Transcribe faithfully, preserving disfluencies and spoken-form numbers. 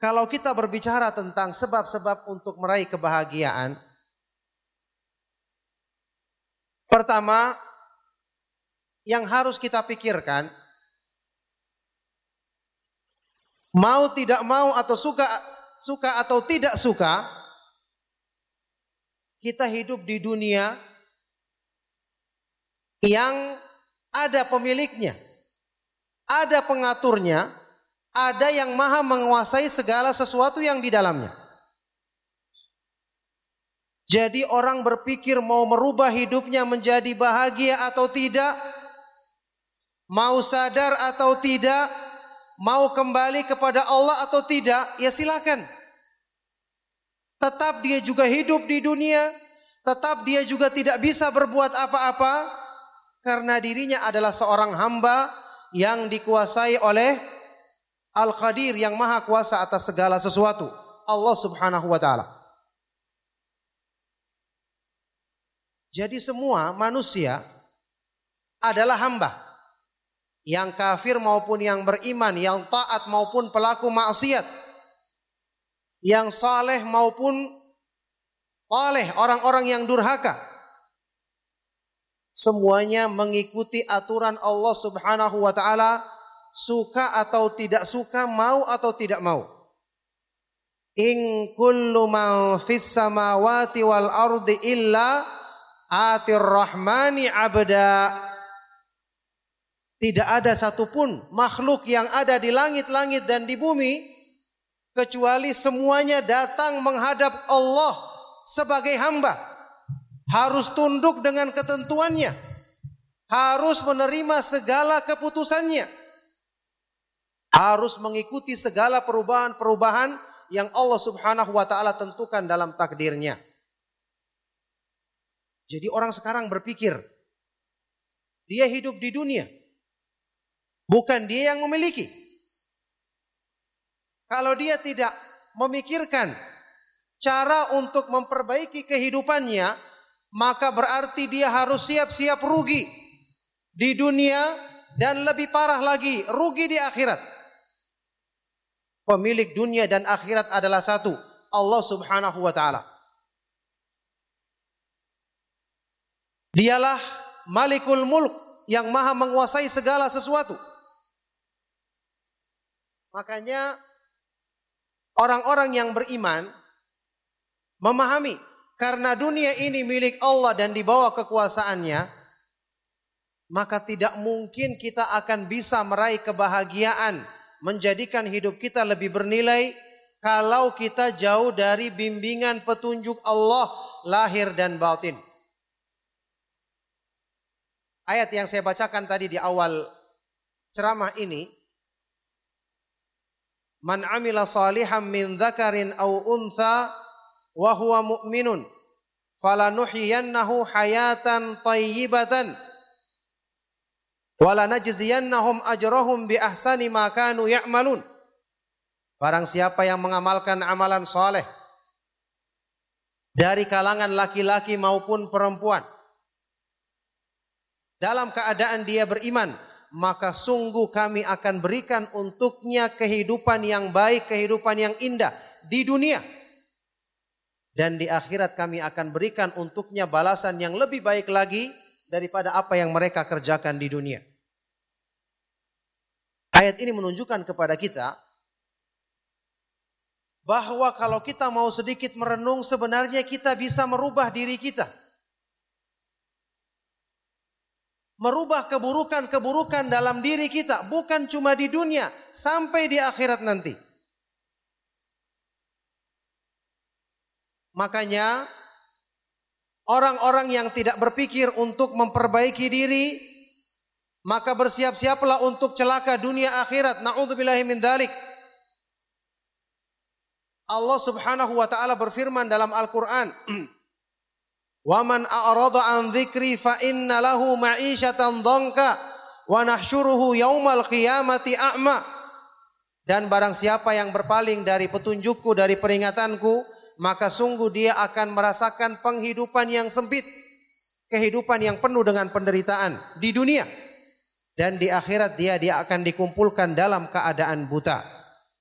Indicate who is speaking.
Speaker 1: Kalau kita berbicara tentang sebab-sebab untuk meraih kebahagiaan, pertama yang harus kita pikirkan, mau tidak mau atau suka suka atau tidak suka, kita hidup di dunia yang ada pemiliknya, ada pengaturnya, ada yang maha menguasai segala sesuatu yang di dalamnya. Jadi orang berpikir mau merubah hidupnya menjadi bahagia atau tidak, mau sadar atau tidak, mau kembali kepada Allah atau tidak, ya silakan. Tetap dia juga hidup di dunia, tetap dia juga tidak bisa berbuat apa-apa, karena dirinya adalah seorang hamba yang dikuasai oleh Al-Qadir, yang maha kuasa atas segala sesuatu, Allah subhanahu wa ta'ala. Jadi semua manusia adalah hamba, yang kafir maupun yang beriman, yang taat maupun pelaku maksiat, yang saleh maupun oleh orang-orang yang durhaka. Semuanya mengikuti aturan Allah subhanahu wa ta'ala, suka atau tidak suka, mau atau tidak mau. In kullu man fis samawati wal ardi illa atir rahmani abda. Tidak ada satupun makhluk yang ada di langit-langit dan di bumi kecuali semuanya datang menghadap Allah sebagai hamba. Harus tunduk dengan ketentuannya, harus menerima segala keputusannya, harus mengikuti segala perubahan-perubahan yang Allah subhanahu wa ta'ala tentukan dalam takdirnya. Jadi orang sekarang berpikir, dia hidup di dunia, bukan dia yang memiliki. Kalau dia tidak memikirkan cara untuk memperbaiki kehidupannya, maka berarti dia harus siap-siap rugi di dunia dan lebih parah lagi, rugi di akhirat. Pemilik dunia dan akhirat adalah satu, Allah subhanahu wa ta'ala. Dialah Malikul Mulk, yang maha menguasai segala sesuatu. Makanya orang-orang yang beriman memahami, karena dunia ini milik Allah dan dibawa kekuasaannya, maka tidak mungkin kita akan bisa meraih kebahagiaan, menjadikan hidup kita lebih bernilai, kalau kita jauh dari bimbingan petunjuk Allah lahir dan batin. Ayat yang saya bacakan tadi di awal ceramah ini, man amila salihan min dzakarin aw untha wa huwa mu'minun falanuhyiyannahu hayatan thayyibatan wala najziyannahum ajrahum bi ahsani ma kanu ya'malun. Barang siapa yang mengamalkan amalan saleh dari kalangan laki-laki maupun perempuan dalam keadaan dia beriman, maka sungguh kami akan berikan untuknya kehidupan yang baik, kehidupan yang indah di dunia. Dan di akhirat kami akan berikan untuknya balasan yang lebih baik lagi daripada apa yang mereka kerjakan di dunia. Ayat ini menunjukkan kepada kita bahwa kalau kita mau sedikit merenung, sebenarnya kita bisa merubah diri kita. Merubah keburukan-keburukan dalam diri kita, bukan cuma di dunia, sampai di akhirat nanti. Makanya orang-orang yang tidak berpikir untuk memperbaiki diri, maka bersiap-siaplah untuk celaka dunia akhirat. Na'udzubillahi min dzalik. Allah subhanahu wa ta'ala berfirman dalam Al-Quran, wa man a'rada an dzikri fa inna lahu ma'isyatan dhanka wa nahsyuruhu yaumal qiyamati a'ma. Dan barang siapa yang berpaling dari petunjukku, dari peringatanku, maka sungguh dia akan merasakan penghidupan yang sempit, kehidupan yang penuh dengan penderitaan di dunia, dan di akhirat dia dia akan dikumpulkan dalam keadaan buta.